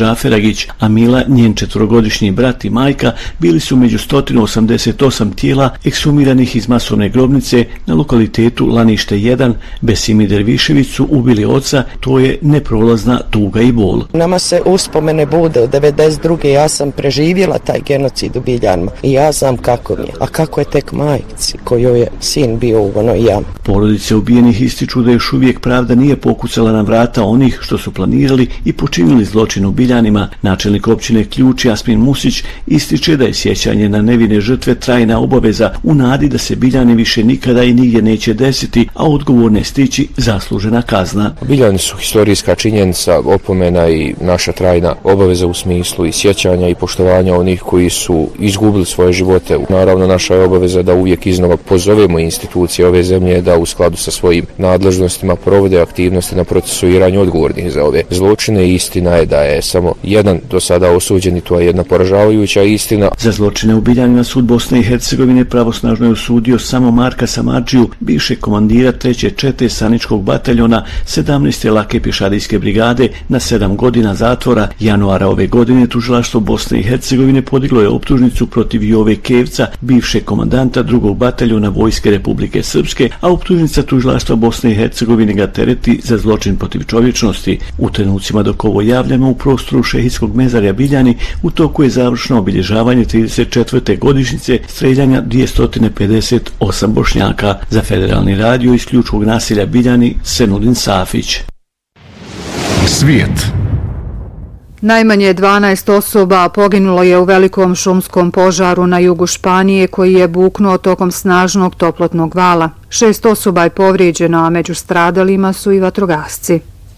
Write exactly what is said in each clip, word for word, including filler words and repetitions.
Džaferagić, a Mila, njen četvorogodišnji brat i majka, bili su među sto osamdeset osam tijela ekshumiranih iz masovne grobnice na lokalitetu Lanište jedan. Besimi Dervišević su ubili oca, to je neprolazna tuga i bol. Nama se uspomene bude od devedeset druge ja sam preživjela taj genocid u Biljanima i ja znam kako mi je, a kako je tek majci kojoj je sin bio u onoj jami. Porodice ubijenih ističu da još uvijek pravda nije pokucala na vrata onih što su planirali i počinili zločin u Biljanima. Načelnik općine Ključ Jasmin Musić ističe da je sjećanje na nevine žrtve trajna obaveza u nadi da se Biljani više nikada i nigdje neće desiti, a odgovorne stići zaslužena kazna. Biljani su historijska činjenica, opomena i naša trajna obaveza u smislu i sjećanja i poštovanja onih koji su izgubili svoje živote. Naravno, naša je obaveza da uvijek iznova pozovemo institucije ove zemlje da u skladu sa svojim nadležnostima provode aktivnosti na procesuiranju odgovornih za ove zločine. Istina je da je samo jedan do sada osuđen i to je jedna poražavajuća istina. Za zločine u Biljanima sud Bosne i Hercegovine pravosnažno je osudio samo Marka Samardžiju, bivšeg komandira treće čete Saničkog bataljona sedamnaeste lake pješadijske brigade, na sedam godina zatvora. Januara ove godine tužilaštvo Bosne i Hercegovine podiglo je optužnicu protiv Jove Kevca, bivšeg komandanta drugog bataljona Vojske Republike Srpske, a optužnica tužilaštva Bosne i Hercegovine ga tereti za zločin protiv čovječnosti. U trenucima dok ovo javljamo u prostoru šehidskog mezarja Biljani u toku je završno obilježavanje trideset četvrte godišnjice streljanja dvjesto pedeset osam Bošnjaka. Za Federalni radio iz ključkog naselja Biljani, Senudin Safić. Svijet. Najmanje dvanaest osoba poginulo je u velikom šumskom požaru na jugu Španije koji je buknuo tokom snažnog toplotnog vala. Šest osoba je povrijeđeno, a među stradalima su i vatrogasci.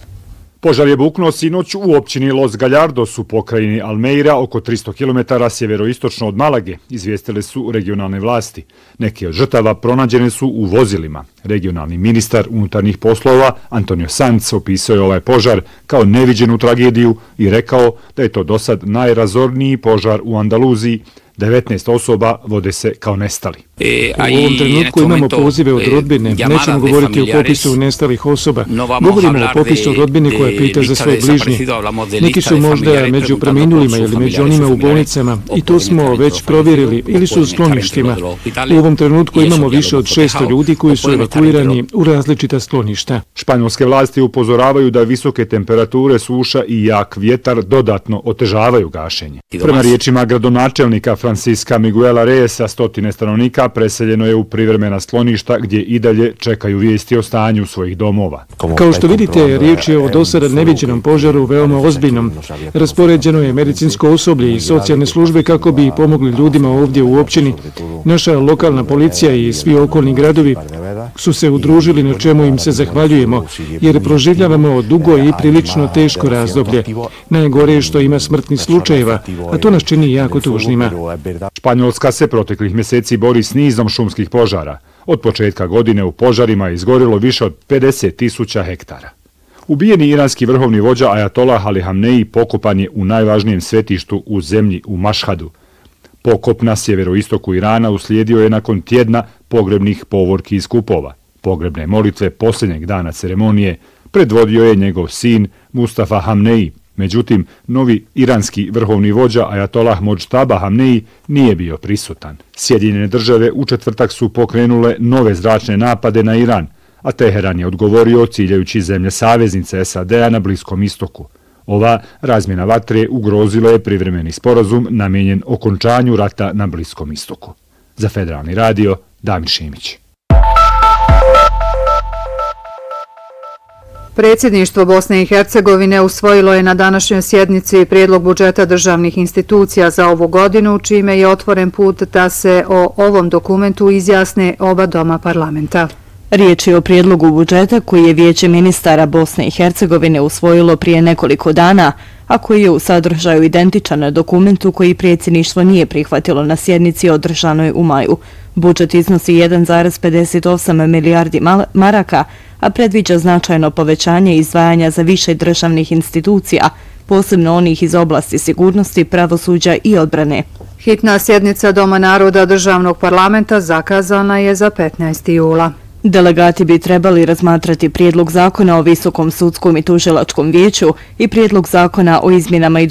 Požar je buknuo sinoć u općini Los Gallardos u pokrajini Almeira, oko tristo kilometara sjeveroistočno od Malage, izvijestile su regionalne vlasti. Neke od žrtava pronađene su u vozilima. Regionalni ministar unutarnjih poslova Antonio Sanz opisao je ovaj požar kao neviđenu tragediju i rekao da je to dosad najrazorniji požar u Andaluziji. devetnaest osoba vode se kao nestali. U ovom trenutku imamo pozive od rodbine. Nećemo govoriti o popisu nestalih osoba. Govorimo o popisu rodbine koja pita za svoje bližnje. Neki su možda među preminulima ili među onima u bolnicama i to smo već provjerili ili su u skloništima. U ovom trenutku imamo više od šesto ljudi koji su evakuirani u različita skloništa. Španjolske vlasti upozoravaju da visoke temperature, suša i jak vjetar dodatno otežavaju gašenje. Prema riječima gradonačelnika Francisca Miguela Reyesa, stotine stanovnika preseljeno je u privremena skloništa gdje i dalje čekaju vijesti o stanju svojih domova. Kao što vidite, riječ je o dosada neviđenom požaru, veoma ozbiljnom. Raspoređeno je medicinsko osoblje i socijalne službe kako bi pomogli ljudima ovdje u općini. Naša lokalna policija i svi okolni gradovi su se udružili, na čemu im se zahvaljujemo, jer proživljavamo dugo i prilično teško razdoblje. Najgore je što ima smrtnih slučajeva, a to nas čini jako tužnima. Španjolska se proteklih mjeseci bori s nizom šumskih požara. Od početka godine u požarima je izgorilo više od pedeset tisuća hektara. Ubijeni iranski vrhovni vođa Ajatolah Ali Hamneji pokopan je u najvažnijem svetištu u zemlji, u Mašhadu. Pokop na sjeveroistoku Irana uslijedio je nakon tjedna pogrebnih povorki i skupova. Pogrebne molitve posljednjeg dana ceremonije predvodio je njegov sin Mustafa Hamneji. Međutim, novi iranski vrhovni vođa Ajatolah Modžtaba Hamneji nije bio prisutan. Sjedinjene države u četvrtak su pokrenule nove zračne napade na Iran, a Teheran je odgovorio ciljajući zemlje saveznice S A D-a na Bliskom istoku. Ova razmjena vatre ugrozila je privremeni sporazum namijenjen okončanju rata na Bliskom istoku. Za Federalni radio, Damir Šimić. Predsjedništvo Bosne i Hercegovine usvojilo je na današnjoj sjednici prijedlog budžeta državnih institucija za ovu godinu, čime je otvoren put da se o ovom dokumentu izjasne oba doma parlamenta. Riječ je o prijedlogu budžeta koji je Vijeće ministara Bosne i Hercegovine usvojilo prije nekoliko dana, a koji je u sadržaju identičan dokumentu koji predsjedništvo nije prihvatilo na sjednici održanoj u maju. Budžet iznosi jedan zarez pedeset osam milijardi maraka, a predviđa značajno povećanje izdvajanja za više državnih institucija, posebno onih iz oblasti sigurnosti, pravosuđa i odbrane. Hitna sjednica Doma naroda državnog parlamenta zakazana je za petnaesti jula. Delegati bi trebali razmatrati prijedlog zakona o Visokom sudskom i tužilačkom vijeću i prijedlog zakona o izmjenama i